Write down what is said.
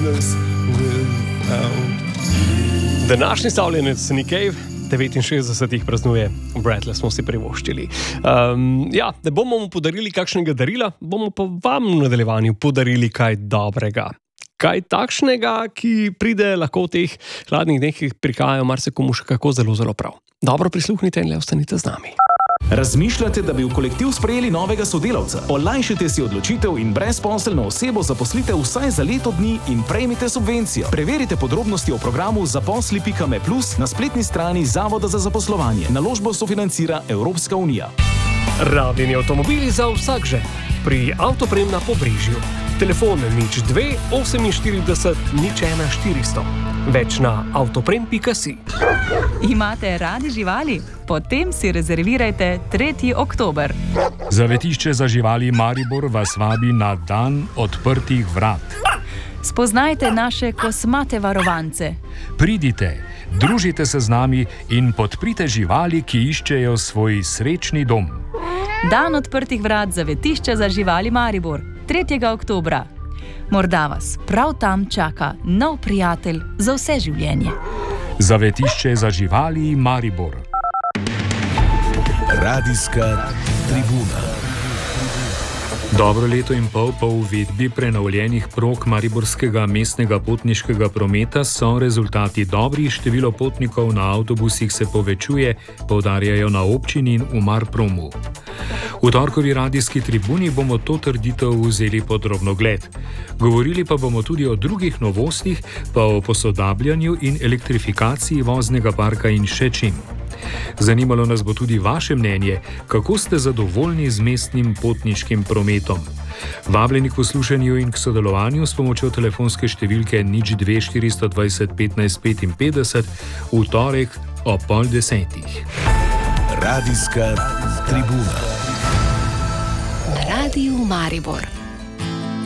business without you. Današnji stavljenec Nick Cave 69 praznuje, Bradley smo si privoščili. Ne bomo mu podarili kakšnega darila, bomo pa vam v nadaljevanju podarili kaj dobrega. Kaj takšnega, ki pride lahko v teh hladnih dneh, ki prihajajo marsikomu še kako zelo, zelo prav. Dobro prisluhnite in le ostanite z nami. Razmišljate, da bi v kolektiv sprejeli novega sodelavca? Olajšajte si odločitev in brezposelno osebo zaposlite vsaj za leto dni in prejmite subvencijo. Preverite podrobnosti o programu zaposli.me+ na spletni strani Zavoda za zaposlovanje. Naložbo sofinancira Evropska unija. Rabljeni avtomobili za vsak že. Pri Avtoprem na Pobrežju. Telefon 02 48 01 400. Več na avtoprem.si. Imate radi živali? Potem si rezervirajte 3. oktober. Zavetišče za živali Maribor vas vabi na dan odprtih vrat. Spoznajte naše kosmate varovance. Pridite, družite se z nami in podprite živali, ki iščejo svoj srečni dom. Dan odprtih vrat Zavetišča za živali Maribor, 3. oktobra. Morda vas prav tam čaka nov prijatelj za vse življenje. Zavetišče za živali Maribor. Radijska tribuna. Dobro leto in pol po uvedbi prenovljenih prog mariborskega mestnega potniškega prometa so rezultati dobri, število potnikov na avtobusih se povečuje, poudarjajo na občini in v Marpromu. V torkovi radijski tribuni bomo to trditev vzeli pod drobnogled. Govorili pa bomo tudi o drugih novostih, pa o posodabljanju in elektrifikaciji voznega parka in še čim. Zanimalo nas bo tudi vaše mnenje, kako ste zadovoljni z mestnim potniškim prometom. Vabljeni k poslušanju in k sodelovanju s pomočjo telefonske številke 02 420 15 55 v torek ob 9:30. Radijska tribuna. Na Radiu Maribor.